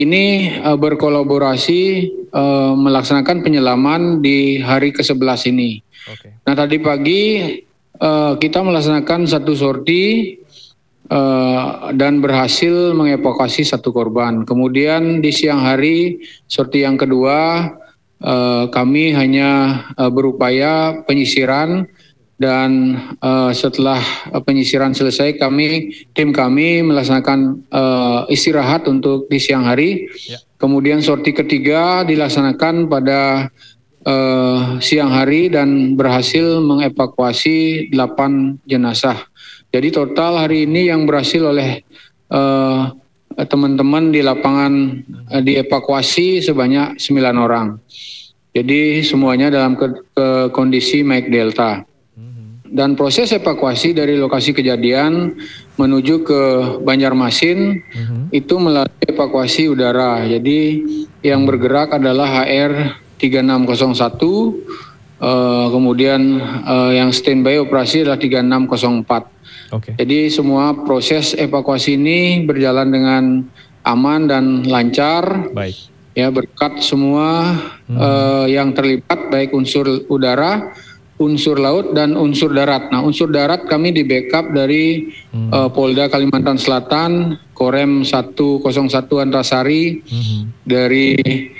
ini berkolaborasi melaksanakan penyelaman di hari ke-11 ini. Nah, tadi pagi kita melaksanakan satu sorti dan berhasil mengevakuasi satu korban. Kemudian di siang hari sorti yang kedua kami hanya berupaya penyisiran dan setelah penyisiran selesai tim kami melaksanakan istirahat untuk di siang hari. Kemudian sorti ketiga dilaksanakan pada siang hari dan berhasil mengevakuasi 8 jenazah. Jadi total hari ini yang berhasil oleh teman-teman di lapangan dievakuasi sebanyak 9 orang. Jadi semuanya dalam kondisi Mike Delta. Dan proses evakuasi dari lokasi kejadian menuju ke Banjarmasin itu melalui evakuasi udara. Jadi yang bergerak adalah HR 3601, kemudian yang standby operasi adalah 3604. Jadi semua proses evakuasi ini berjalan dengan aman dan lancar. Ya, berkat semua yang terlibat baik unsur udara, unsur laut dan unsur darat. Nah, unsur darat kami di backup dari Polda Kalimantan Selatan, Korem 101 Antasari, dari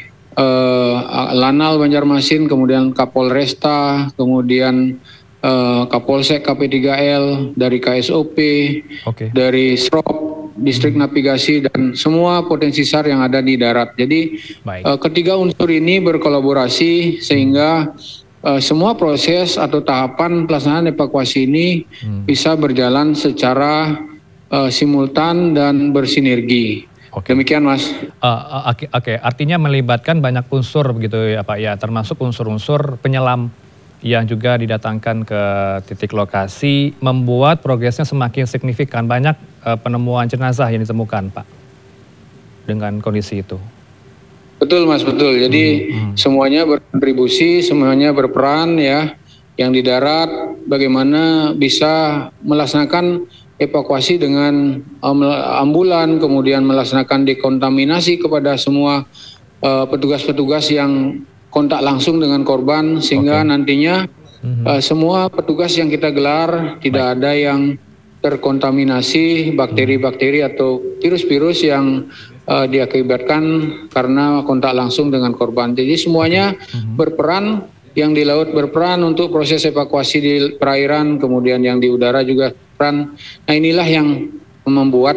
Lanal Banjarmasin, kemudian Kapolresta, kemudian Kapolsek KP3L, dari KSOP, dari SROP, Distrik Navigasi, dan semua potensi SAR yang ada di darat. Jadi ketiga unsur ini berkolaborasi sehingga semua proses atau tahapan pelaksanaan evakuasi ini bisa berjalan secara simultan dan bersinergi. Demikian, Mas. Artinya melibatkan banyak unsur begitu ya Pak ya, termasuk unsur-unsur penyelam yang juga didatangkan ke titik lokasi, membuat progresnya semakin signifikan. Banyak penemuan jenazah yang ditemukan, Pak, dengan kondisi itu. Betul, Mas, betul. Jadi semuanya berkontribusi, semuanya berperan ya. Yang di darat bagaimana bisa melaksanakan evakuasi dengan ambulan, kemudian melaksanakan dekontaminasi kepada semua petugas-petugas yang kontak langsung dengan korban, sehingga nantinya semua petugas yang kita gelar tidak ada yang terkontaminasi bakteri-bakteri atau virus-virus yang diakibatkan karena kontak langsung dengan korban. Jadi semuanya berperan, yang di laut berperan untuk proses evakuasi di perairan, kemudian yang di udara juga berperan. Nah, inilah yang membuat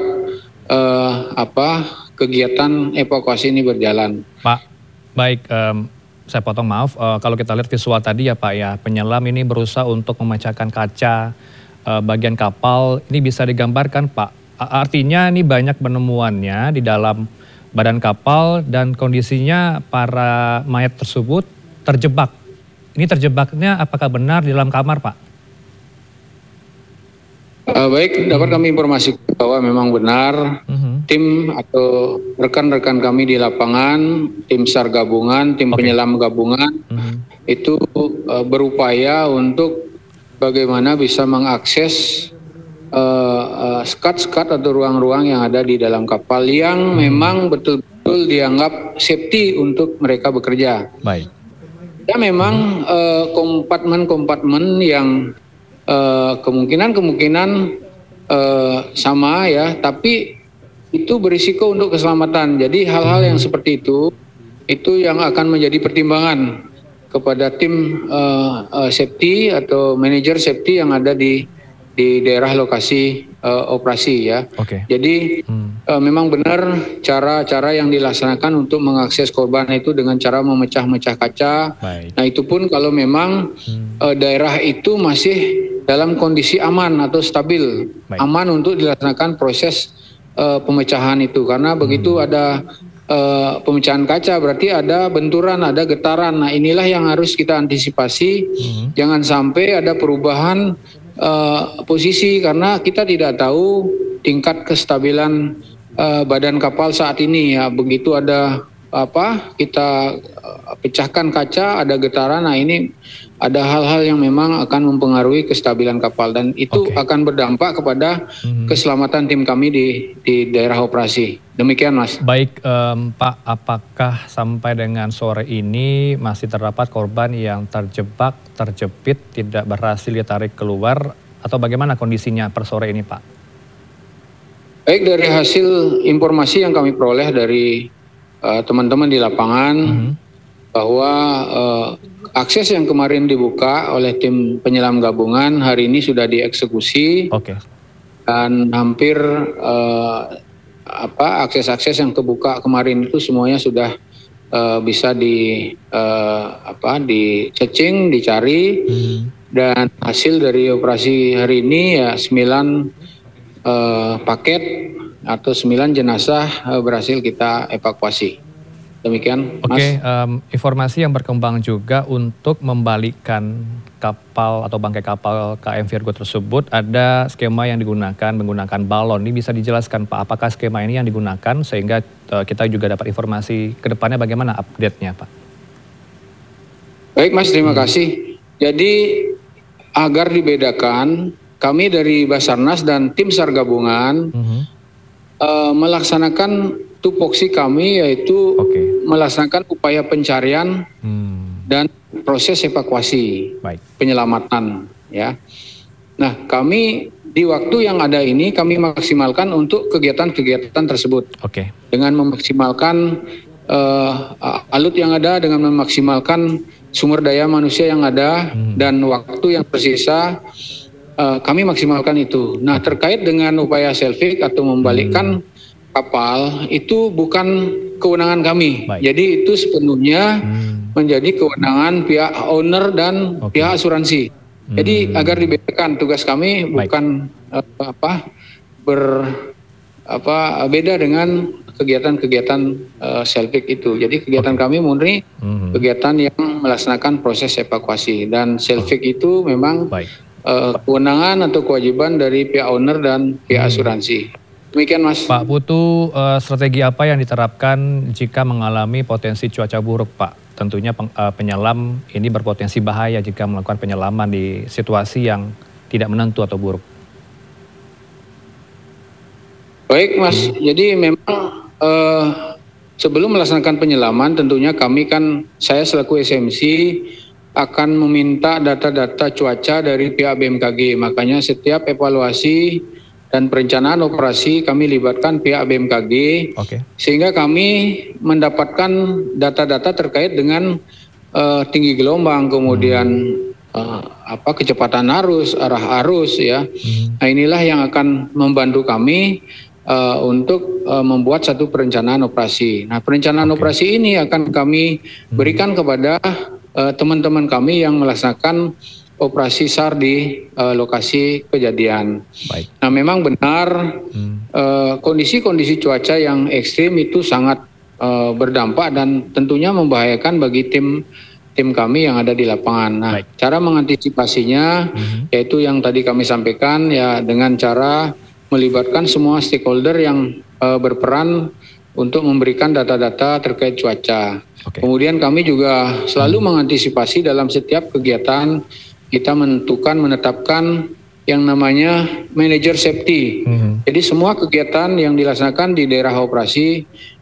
kegiatan evakuasi ini berjalan. Pak, baik, saya potong, maaf, kalau kita lihat visual tadi ya Pak ya, penyelam ini berusaha untuk memecahkan kaca bagian kapal. Ini bisa digambarkan Pak, artinya ini banyak penemuannya di dalam badan kapal dan kondisinya para mayat tersebut terjebak. Ini terjebaknya apakah benar di dalam kamar, Pak? Baik, dapat kami informasikan bahwa memang benar tim atau rekan-rekan kami di lapangan, tim SAR gabungan, tim penyelam gabungan itu berupaya untuk bagaimana bisa mengakses skat-skat atau ruang-ruang yang ada di dalam kapal yang memang betul-betul dianggap safety untuk mereka bekerja. Baik. Ya, memang kompartemen-kompartemen yang kemungkinan sama ya, tapi itu berisiko untuk keselamatan. Jadi hal-hal yang seperti itu yang akan menjadi pertimbangan kepada tim safety atau manajer safety yang ada di daerah lokasi operasi ya. Jadi memang benar cara-cara yang dilaksanakan untuk mengakses korban itu dengan cara memecah-mecah kaca. Nah, itu pun kalau memang daerah itu masih dalam kondisi aman atau stabil, aman untuk dilaksanakan proses pemecahan itu. Karena begitu ada pemecahan kaca berarti ada benturan, ada getaran. Nah, inilah yang harus kita antisipasi. Jangan sampai ada perubahan posisi, karena kita tidak tahu tingkat kestabilan badan kapal saat ini ya. Begitu ada kita pecahkan kaca, ada getaran, nah ini ada hal-hal yang memang akan mempengaruhi kestabilan kapal dan itu akan berdampak kepada keselamatan tim kami di daerah operasi. Demikian, Mas. Baik, Pak, apakah sampai dengan sore ini masih terdapat korban yang terjebak, terjepit, tidak berhasil ditarik keluar, atau bagaimana kondisinya per sore ini, Pak? Baik, dari hasil informasi yang kami peroleh dari teman-teman di lapangan, bahwa akses yang kemarin dibuka oleh tim penyelam gabungan hari ini sudah dieksekusi, dan hampir akses-akses yang kebuka kemarin itu semuanya sudah bisa di-caching, dicari, dan hasil dari operasi hari ini ya 9 paket atau 9 jenazah berhasil kita evakuasi. Demikian, Mas. Informasi yang berkembang juga untuk membalikkan kapal atau bangkai kapal KM Virgo tersebut, ada skema yang digunakan menggunakan balon. Ini bisa dijelaskan, Pak, apakah skema ini yang digunakan sehingga kita juga dapat informasi ke depannya bagaimana update-nya, Pak? Baik, Mas, terima kasih. Jadi agar dibedakan, kami dari Basarnas dan tim SAR gabungan melaksanakan tupoksi kami, yaitu melaksanakan upaya pencarian dan proses evakuasi, penyelamatan, ya. Nah, kami di waktu yang ada ini kami maksimalkan untuk kegiatan-kegiatan tersebut dengan memaksimalkan alut yang ada, dengan memaksimalkan sumber daya manusia yang ada, dan waktu yang tersisa kami maksimalkan itu. Nah, terkait dengan upaya selfie atau membalikkan kapal itu bukan kewenangan kami. Jadi itu sepenuhnya menjadi kewenangan pihak owner dan pihak asuransi. Jadi agar dibedakan, tugas kami bukan beda dengan kegiatan-kegiatan selfie itu. Jadi kegiatan kami murni kegiatan yang melaksanakan proses evakuasi, dan selfie itu memang kewenangan atau kewajiban dari pihak owner dan pihak asuransi. Demikian, Mas. Pak Putu, strategi apa yang diterapkan jika mengalami potensi cuaca buruk, Pak? Tentunya penyelam ini berpotensi bahaya jika melakukan penyelaman di situasi yang tidak menentu atau buruk. Baik, Mas. Jadi memang sebelum melaksanakan penyelaman, tentunya kami saya selaku SMC akan meminta data-data cuaca dari pihak BMKG. Makanya setiap evaluasi dan perencanaan operasi kami libatkan pihak BMKG, sehingga kami mendapatkan data-data terkait dengan tinggi gelombang, kemudian kecepatan arus, arah arus, ya. Nah, inilah yang akan membantu kami untuk membuat satu perencanaan operasi. Nah, perencanaan operasi ini akan kami berikan kepada teman-teman kami yang melaksanakan operasi SAR di lokasi kejadian. Nah, memang benar kondisi-kondisi cuaca yang ekstrim itu sangat berdampak dan tentunya membahayakan bagi tim kami yang ada di lapangan. Nah, cara mengantisipasinya yaitu yang tadi kami sampaikan, ya, dengan cara melibatkan semua stakeholder yang berperan untuk memberikan data-data terkait cuaca. Kemudian kami juga selalu mengantisipasi dalam setiap kegiatan. Kita menetapkan yang namanya manajer safety. Jadi semua kegiatan yang dilaksanakan di daerah operasi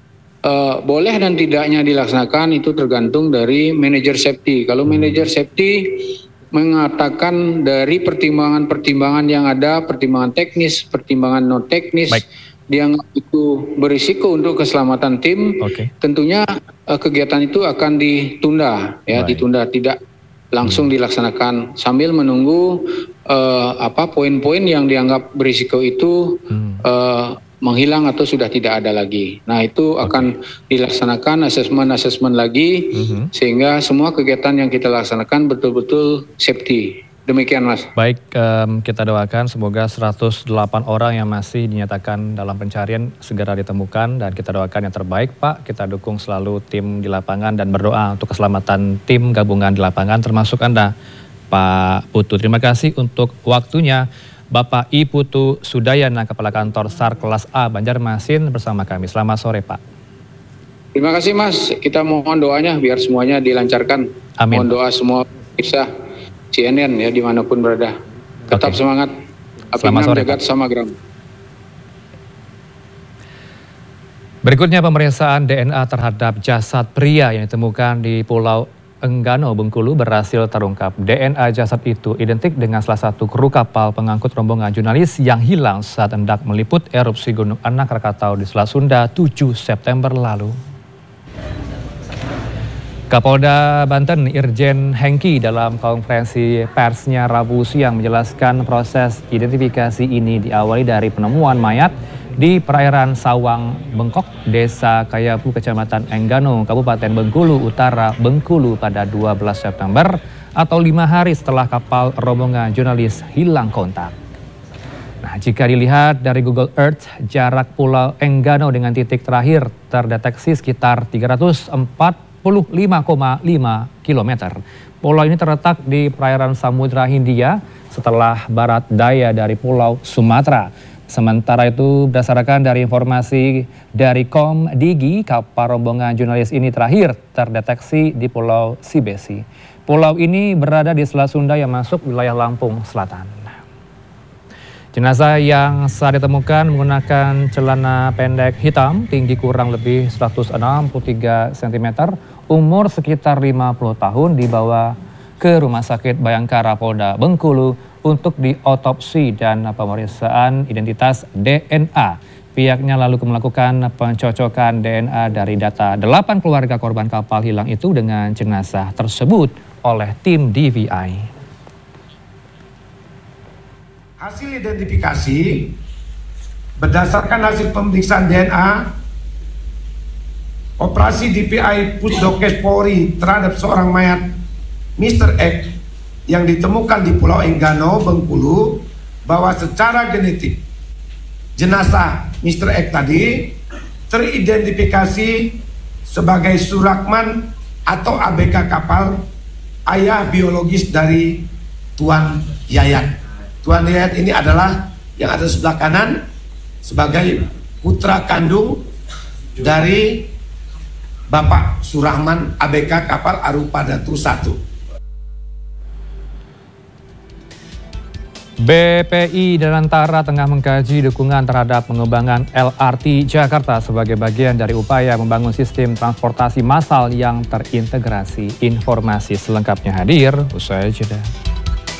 boleh dan tidaknya dilaksanakan itu tergantung dari manajer safety. Kalau manajer safety mengatakan dari pertimbangan-pertimbangan yang ada, pertimbangan teknis, pertimbangan non teknis, dianggap itu berisiko untuk keselamatan tim, tentunya kegiatan itu akan ditunda, ya, ditunda, tidak langsung dilaksanakan sambil menunggu poin-poin yang dianggap berisiko itu menghilang atau sudah tidak ada lagi. Nah, itu akan dilaksanakan asesmen lagi sehingga semua kegiatan yang kita laksanakan betul-betul safety. Demikian, Mas. Baik, kita doakan semoga 108 orang yang masih dinyatakan dalam pencarian segera ditemukan, dan kita doakan yang terbaik, Pak. Kita dukung selalu tim di lapangan dan berdoa untuk keselamatan tim gabungan di lapangan, termasuk Anda, Pak Putu. Terima kasih untuk waktunya, Bapak I Putu Sudayana, Kepala Kantor SAR Kelas A Banjarmasin bersama kami. Selamat sore, Pak. Terima kasih, Mas. Kita mohon doanya biar semuanya dilancarkan. Amin. Mohon doa semua bisa CNN ya dimanapun berada. Tetap semangat. Selamat sore, Jagat Samagram. Berikutnya pemeriksaan DNA terhadap jasad pria yang ditemukan di Pulau Enggano, Bengkulu berhasil terungkap. DNA jasad itu identik dengan salah satu kru kapal pengangkut rombongan jurnalis yang hilang saat hendak meliput erupsi Gunung Anak Rakatau di Selat Sunda 7 September lalu. Kapolda Banten Irjen Hengki dalam konferensi persnya Rabu siang menjelaskan proses identifikasi ini diawali dari penemuan mayat di perairan Sawang Bengkok, Desa Kayapu, Kecamatan Enggano, Kabupaten Bengkulu Utara, Bengkulu pada 12 September atau 5 hari setelah kapal rombongan jurnalis hilang kontak. Nah, jika dilihat dari Google Earth, jarak Pulau Enggano dengan titik terakhir terdeteksi sekitar 345,5 km. Pulau ini terletak di perairan Samudra Hindia setelah barat daya dari Pulau Sumatera. Sementara itu, berdasarkan dari informasi dari Komdigi, kapal rombongan jurnalis ini terakhir terdeteksi di Pulau Sibesi. Pulau ini berada di Selat Sunda yang masuk wilayah Lampung Selatan. Jenazah yang saat ditemukan menggunakan celana pendek hitam, tinggi kurang lebih 163 cm, umur sekitar 50 tahun, dibawa ke Rumah Sakit Bayangkara Polda Bengkulu untuk diotopsi dan pemeriksaan identitas DNA. Pihaknya lalu melakukan pencocokan DNA dari data 8 keluarga korban kapal hilang itu dengan jenazah tersebut oleh tim DVI. Hasil identifikasi berdasarkan hasil pemeriksaan DNA, operasi DPI Pusdokes Polri terhadap seorang mayat Mr. X yang ditemukan di Pulau Enggano, Bengkulu, bahwa secara genetik jenazah Mr. X tadi teridentifikasi sebagai Surakman atau ABK kapal, ayah biologis dari Tuan Yayat. Tuan Yayat ini adalah yang ada sebelah kanan sebagai putra kandung dari Bapak Surahman ABK kapal Arupadatu 1. BPI dan Antara tengah mengkaji dukungan terhadap pengembangan LRT Jakarta sebagai bagian dari upaya membangun sistem transportasi massal yang terintegrasi. Informasi selengkapnya hadir usai jeda.